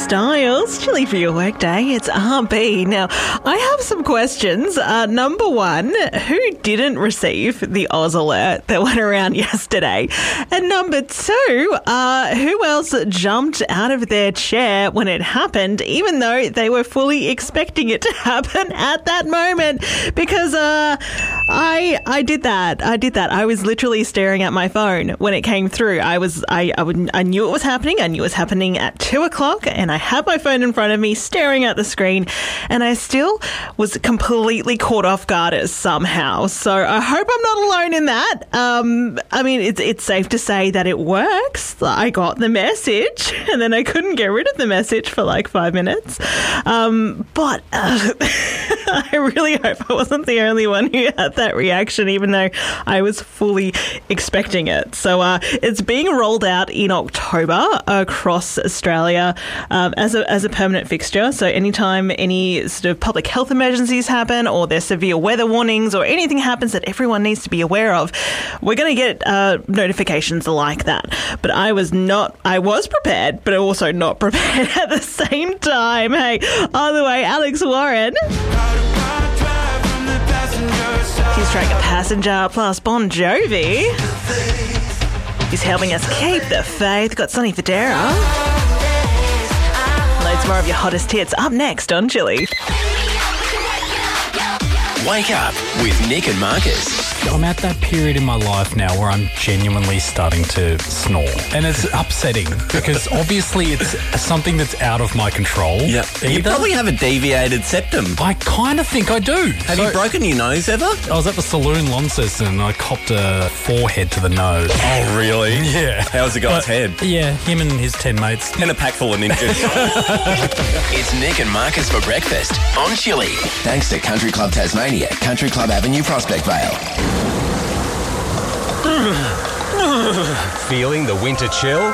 Styles, chilly for your workday. It's RB. Now, I have some questions. Number one, who didn't receive the Oz alert that went around yesterday? And number two, who else jumped out of their chair when it happened, even though they were fully expecting it to happen at that moment? Because I did that. I was literally staring at my phone when it came through. I knew it was happening. I knew it was happening at 2:00, and I had my phone in front of me staring at the screen, and I still was completely caught off guard somehow. So I hope I'm not alone in that. I mean, it's safe to say that it works. I got the message, and then I couldn't get rid of the message for like 5 minutes. But I really hope I wasn't the only one who had that reaction, even though I was fully expecting it. So it's being rolled out in October across Australia as a permanent fixture. So anytime any sort of public health emergencies happen, or there's severe weather warnings, or anything happens that everyone needs to be aware of, we're going to get notifications like that. But I was prepared, but also not prepared at the same time. Hey, on the way, Alex Warren. He's trying a Passenger plus Bon Jovi. He's helping us keep the faith. Got Sonny Fodera. Loads more of your hottest hits up next on Chilli. Wake up with Nick and Marcus. I'm at that period in my life now where I'm genuinely starting to snore. And it's upsetting because obviously it's something that's out of my control. Yeah. You probably have a deviated septum. I kind of think I do. Have you broken your nose ever? I was at the saloon Launceston and I copped a forehead to the nose. Oh, really? Yeah. How's the guy's head? Yeah, him and his 10 mates. And a pack full of ninjas. It's Nick and Marcus for breakfast on Chilli. Thanks to Country Club Tasmania, Country Club Avenue, Prospect Vale. Feeling the winter chill?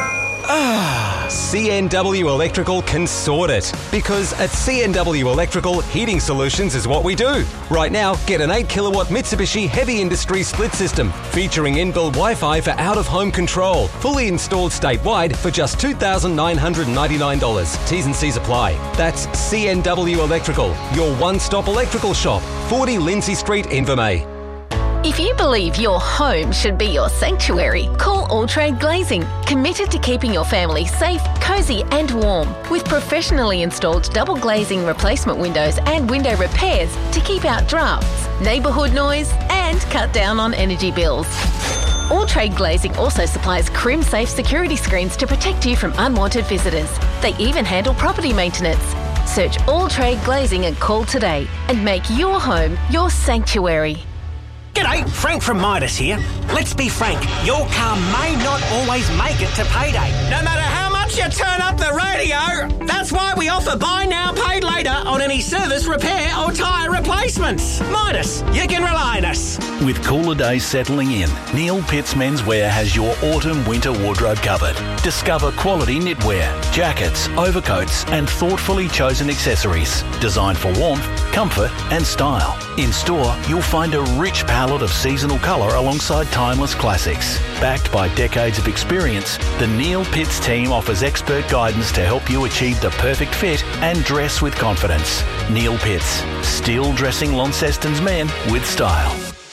CNW Electrical can sort it. Because at CNW Electrical, heating solutions is what we do. Right now, get an 8 kilowatt Mitsubishi Heavy Industry split system featuring inbuilt Wi-Fi for out-of-home control. Fully installed statewide for just $2,999. T's and C's apply. That's CNW Electrical, your one-stop electrical shop. 40 Lindsay Street, Invermay. If you believe your home should be your sanctuary, call All Trade Glazing, committed to keeping your family safe, cosy and warm, with professionally installed double glazing replacement windows and window repairs to keep out drafts, neighbourhood noise and cut down on energy bills. All Trade Glazing also supplies Crim-safe security screens to protect you from unwanted visitors. They even handle property maintenance. Search All Trade Glazing and call today and make your home your sanctuary. G'day, Frank from Midas here. Let's be frank, your car may not always make it to payday. No matter how much you turn up the radio, that's why we offer buy now, pay later on any service, repair or tyre replacements. Midas, you can rely on us. With cooler days settling in, Neil Pitts Menswear has your autumn-winter wardrobe covered. Discover quality knitwear, jackets, overcoats and thoughtfully chosen accessories designed for warmth, comfort and style. In store, you'll find a rich palette of seasonal colour alongside timeless classics. Backed by decades of experience, the Neil Pitts team offers expert guidance to help you achieve the perfect fit and dress with confidence. Neil Pitts, still dressing Launceston's men with style.